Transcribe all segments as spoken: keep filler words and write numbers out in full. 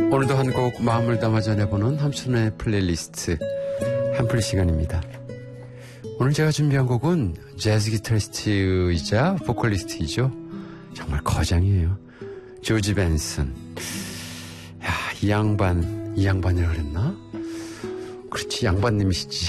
오늘도 한 곡 마음을 담아 전해보는 함춘의 플레이리스트 한풀 시간입니다. 오늘 제가 준비한 곡은 재즈 기타리스트이자 보컬리스트이죠. 정말 거장이에요. 조지 벤슨. 야, 이 양반, 이 양반이라 그랬나? 그렇지, 양반님이시지.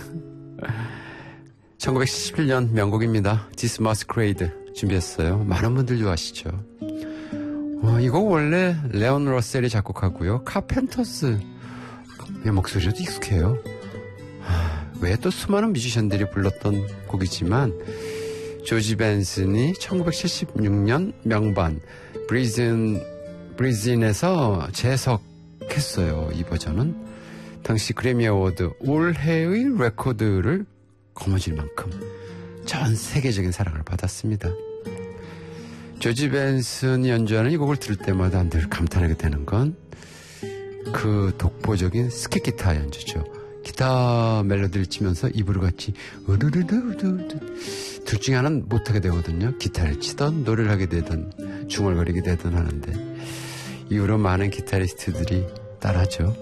천구백칠십칠 년 명곡입니다. This Masquerade 준비했어요. 많은 분들 좋아하시죠. 어, 이 곡 원래 레온 러셀이 작곡하고요. 카펜터스 목소리도 익숙해요. 왜 또 수많은 뮤지션들이 불렀던 곡이지만 조지 벤슨이 천구백칠십육 년 명반 브리즌 브리즌에서 재석했어요. 이 버전은 당시 그래미 어워드 올해의 레코드를 거머쥘 만큼 전 세계적인 사랑을 받았습니다. 조지 벤슨이 연주하는 이 곡을 들을 때마다 늘 감탄하게 되는 건 그 독보적인 스킷 기타 연주죠. 기타 멜로디를 치면서 입으로 같이 으르르르르르 둘 중에 하나는 못하게 되거든요. 기타를 치던 노래를 하게 되든 중얼거리게 되든 하는데 이후로 많은 기타리스트들이 따라하죠.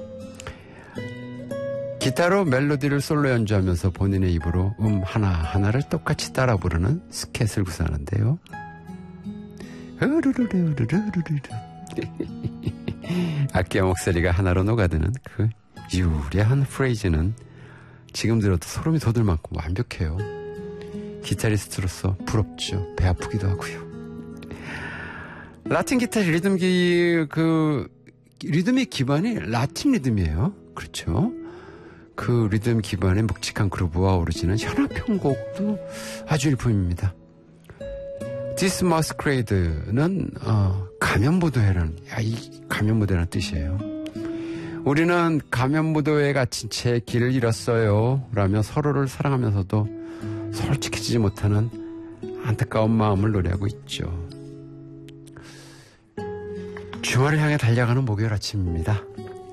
기타로 멜로디를 솔로 연주하면서 본인의 입으로 음 하나하나를 똑같이 따라 부르는 스캣을 구사하는데요. 으르르르르르르르 악기와 목소리가 하나로 녹아드는 그 유려한 프레이즈는 지금 들어도 소름이 돋을 만큼 완벽해요. 기타리스트로서 부럽죠. 배 아프기도 하고요. 라틴 기타 리듬기 그 리듬의 기반이 라틴 리듬이에요. 그렇죠. 그 리듬 기반의 묵직한 그루브와 어우러지는 현악 편곡도 아주 일품입니다. This Masquerade는 어, 가면무도회라는 야, 이 가면무도회라는 뜻이에요. 우리는 가면무도회에 갇힌 채 길을 잃었어요 라며 서로를 사랑하면서도 솔직해지지 못하는 안타까운 마음을 노래하고 있죠. 주말을 향해 달려가는 목요일 아침입니다.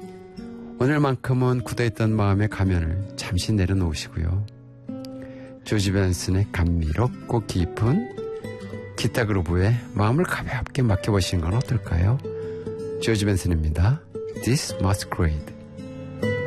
오늘만큼은 굳어있던 마음의 가면을 잠시 내려놓으시고요. 조지 벤슨의 감미롭고 깊은 기타 그루브에 마음을 가볍게 맡겨보시는 건 어떨까요? 조지 벤슨입니다. This Masquerade.